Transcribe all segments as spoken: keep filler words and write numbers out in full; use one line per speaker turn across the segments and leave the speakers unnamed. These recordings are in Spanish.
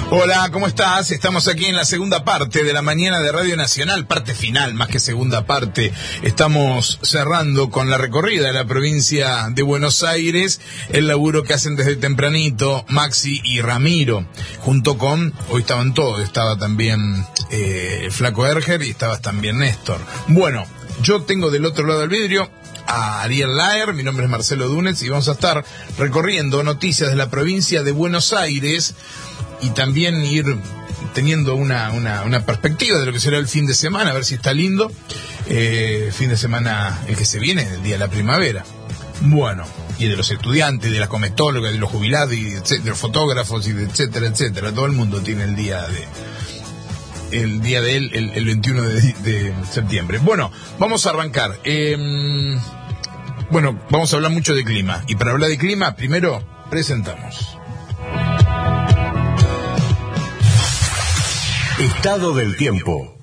Hola, ¿cómo estás? Estamos aquí en la segunda parte de la mañana de Radio Nacional, parte final, más que segunda parte. Estamos cerrando con la recorrida de la provincia de Buenos Aires, el laburo que hacen desde tempranito Maxi y Ramiro, junto con, hoy estaban todos, estaba también eh, el Flaco Erger y estaba también Néstor. Bueno, yo tengo del otro lado del vidrio a Ariel Laer, mi nombre es Marcelo Dunez y vamos a estar recorriendo noticias de la provincia de Buenos Aires y también ir teniendo una, una, una perspectiva de lo que será el fin de semana, a ver si está lindo. Eh, fin de semana, el que se viene, el día de la primavera. Bueno, y de los estudiantes, de las cometólogas, de los jubilados, y de los fotógrafos, y de etcétera, etcétera. Todo el mundo tiene el día de... el día de él, el, el veintiuno de, de septiembre. Bueno, vamos a arrancar. Eh, bueno, vamos a hablar mucho de clima. Y para hablar de clima, primero presentamos.
Estado del tiempo.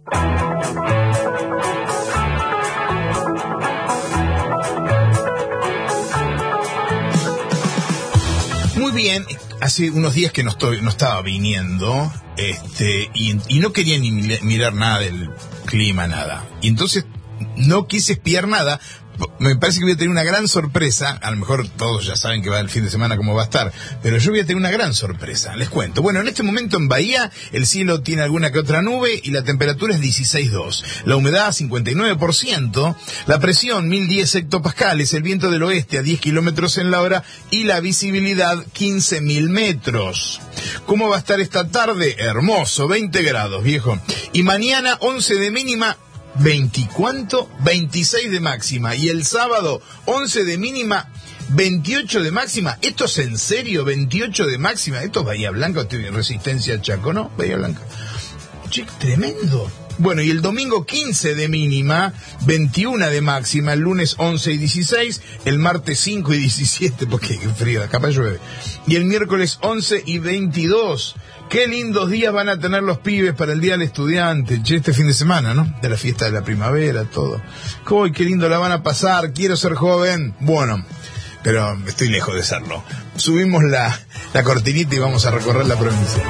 Muy bien, hace unos días que no estoy, no estaba viniendo, este, y, y no quería ni mirar nada del clima, nada. Y entonces no quise espiar nada. Me parece que voy a tener una gran sorpresa. A lo mejor todos ya saben que va el fin de semana cómo va a estar, pero yo voy a tener una gran sorpresa, les cuento. Bueno, en este momento en Bahía el cielo tiene alguna que otra nube y la temperatura es dieciséis punto dos, la humedad cincuenta y nueve por ciento, la presión mil diez hectopascales, el viento del oeste a diez kilómetros en la hora y la visibilidad quince mil metros. ¿Cómo va a estar esta tarde? Hermoso, veinte grados, viejo. Y mañana once de mínima, veinte, ¿cuánto? veintiséis de máxima. Y el sábado, once de mínima, veintiocho de máxima. ¿Esto es en serio? veintiocho de máxima. ¿Esto es Bahía Blanca? ¿Esto es Resistencia Chaco? ¿No? Bahía Blanca. Che, tremendo. Bueno, y el domingo quince de mínima, veintiuno de máxima, el lunes once y dieciséis, el martes cinco y diecisiete, porque qué frío, capaz llueve. Y el miércoles once y veintidós. Qué lindos días van a tener los pibes para el Día del Estudiante, che, este fin de semana, ¿no? De la fiesta de la primavera, todo. ¡Uy, qué lindo la van a pasar! Quiero ser joven. Bueno, pero estoy lejos de serlo. Subimos la, la cortinita y vamos a recorrer la provincia.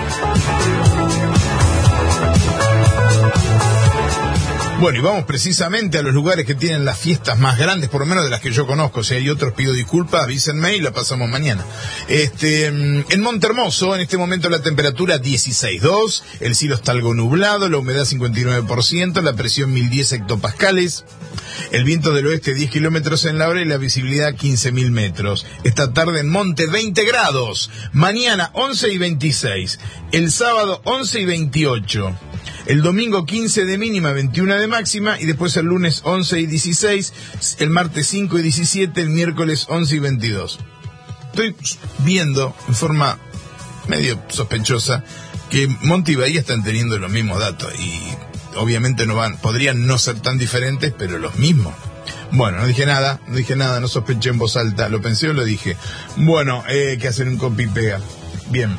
Bueno, y vamos precisamente a los lugares que tienen las fiestas más grandes, por lo menos de las que yo conozco. Si hay otros, pido disculpas, avísenme y la pasamos mañana. Este, en Montehermoso, en este momento la temperatura dieciséis punto dos, el cielo está algo nublado, la humedad cincuenta y nueve por ciento, la presión mil diez hectopascales, el viento del oeste diez kilómetros en la hora y la visibilidad quince mil metros. Esta tarde en Monte veinte grados, mañana once y veintiséis, el sábado once y veintiocho. El domingo quince de mínima, veintiuno de máxima, y después el lunes once y dieciséis, el martes cinco y diecisiete, el miércoles once y veintidós. Estoy viendo en forma medio sospechosa que Monte y Bahía están teniendo los mismos datos y obviamente no van, podrían no ser tan diferentes, pero los mismos. Bueno, no dije nada, no dije nada, no sospeché en voz alta, lo pensé o lo dije. Bueno, eh, que hacer un copy y pega. Bien.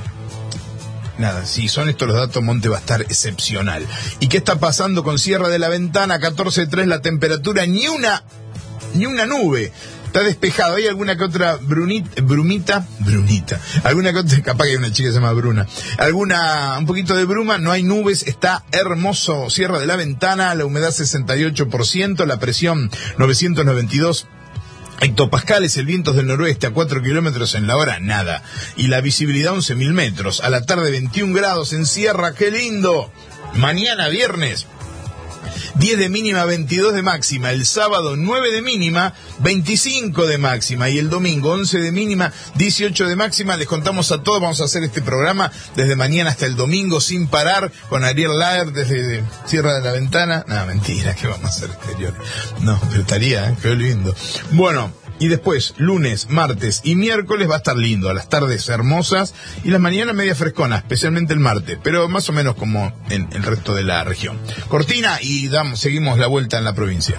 Nada, si son estos los datos, Monte va a estar excepcional. ¿Y qué está pasando con Sierra de la Ventana? catorce punto tres la temperatura, ni una, ni una nube. Está despejado. ¿Hay alguna que otra brunita, brumita? Brunita. Alguna que otra, capaz que hay una chica que se llama Bruna. Alguna, un poquito de bruma, no hay nubes, está hermoso. Sierra de la Ventana, la humedad sesenta y ocho por ciento, la presión novecientos noventa y dos hectopascales, el viento del noroeste a cuatro kilómetros en la hora, nada. Y la visibilidad once mil metros. A la tarde veintiún grados en Sierra, qué lindo. Mañana viernes diez de mínima, veintidós de máxima. El sábado nueve de mínima, veinticinco de máxima. Y el domingo once de mínima, dieciocho de máxima. Les contamos a todos, vamos a hacer este programa desde mañana hasta el domingo sin parar con Ariel Laer desde Sierra de la Ventana. Nada, mentira, que vamos a hacer exterior. No, pero estaría, ¿eh? Qué lindo. Bueno, y después, lunes, martes y miércoles va a estar lindo, a las tardes hermosas y las mañanas media fresconas, especialmente el martes, pero más o menos como en el resto de la región. Cortina y damos, seguimos la vuelta en la provincia.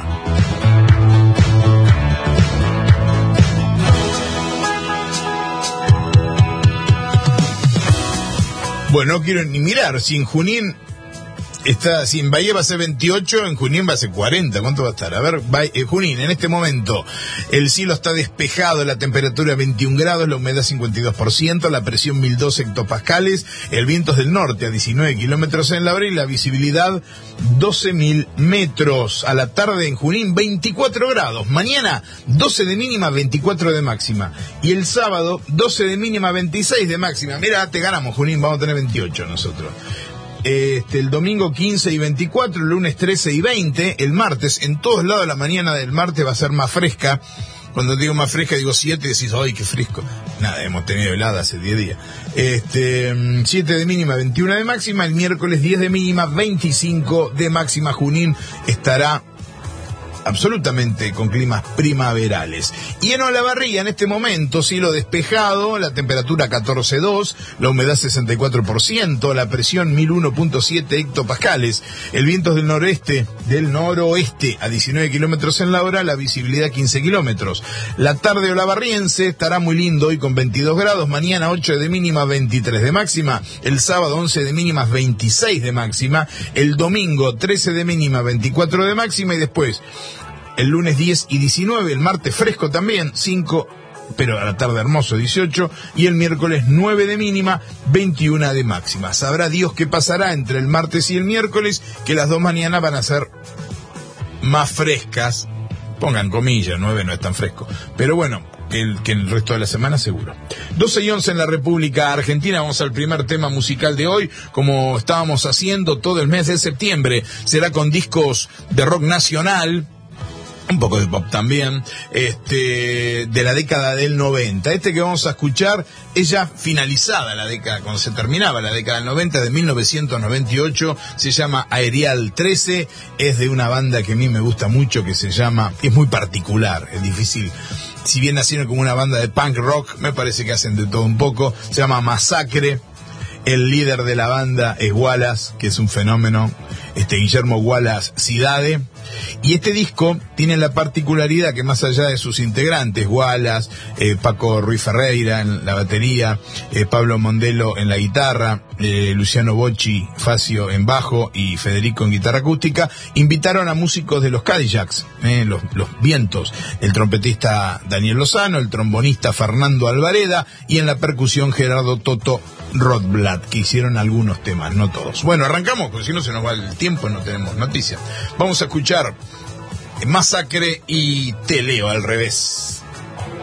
Bueno, no quiero ni mirar, si en Junín Está, si en Bahía va a ser veintiocho, en Junín va a ser cuarenta. ¿Cuánto va a estar? A ver, Bahía, eh, Junín, en este momento el cielo está despejado, la temperatura veintiún grados, la humedad cincuenta y dos por ciento, la presión mil dos hectopascales, el viento es del norte a diecinueve kilómetros en la hora y la visibilidad doce mil metros. A la tarde en Junín veinticuatro grados, mañana doce de mínima, veinticuatro de máxima. Y el sábado doce de mínima, veintiséis de máxima. Mira, te ganamos, Junín, vamos a tener veintiocho nosotros. Este, el domingo quince y veinticuatro, el lunes trece y veinte, el martes, en todos lados la mañana del martes va a ser más fresca. Cuando digo más fresca digo siete y decís, ¡ay, qué fresco! Nada, hemos tenido helada hace diez días. Este, siete de mínima, veintiuno de máxima, el miércoles diez de mínima, veinticinco de máxima. Junín estará absolutamente con climas primaverales. Y en Olavarría, en este momento, cielo despejado, la temperatura catorce punto dos, la humedad sesenta y cuatro por ciento, la presión mil uno punto siete hectopascales, el viento es del noreste, del noroeste a diecinueve kilómetros en la hora, la visibilidad quince kilómetros. La tarde olavarriense estará muy lindo hoy con veintidós grados, mañana ocho de mínima, veintitrés de máxima, el sábado once de mínima, veintiséis de máxima, el domingo trece de mínima, veinticuatro de máxima y después el lunes diez y diecinueve, el martes fresco también, cinco, pero a la tarde hermoso, dieciocho, y el miércoles nueve de mínima, veintiuno de máxima. Sabrá Dios qué pasará entre el martes y el miércoles, que las dos mañanas van a ser más frescas, pongan comillas, nueve no es tan fresco, pero bueno, que el, que el resto de la semana seguro. doce y once en la República Argentina, vamos al primer tema musical de hoy, como estábamos haciendo todo el mes de septiembre, será con discos de rock nacional, un poco de pop también, este, de la década del noventa. Este que vamos a escuchar es ya finalizada la década, cuando se terminaba la década del noventa, de mil novecientos noventa y ocho, se llama Aerial trece, es de una banda que a mí me gusta mucho, que se llama, es muy particular, es difícil, si bien nacieron como una banda de punk rock, me parece que hacen de todo un poco, se llama Masacre. El líder de la banda es Wallace, que es un fenómeno, este Guillermo Wallace Cidade. Y este disco tiene la particularidad que más allá de sus integrantes, Wallace, eh, Paco Ruiz Ferreira en la batería, eh, Pablo Mondelo en la guitarra, eh, Luciano Bocci, Facio en bajo y Federico en guitarra acústica, invitaron a músicos de los Cadillacs, eh, los, los Vientos, el trompetista Daniel Lozano, el trombonista Fernando Alvareda y en la percusión Gerardo Toto Rothblatt, que hicieron algunos temas, no todos. Bueno, arrancamos, porque si no se nos va el tiempo, no tenemos noticias. Vamos a escuchar Masacre y Te leo al revés.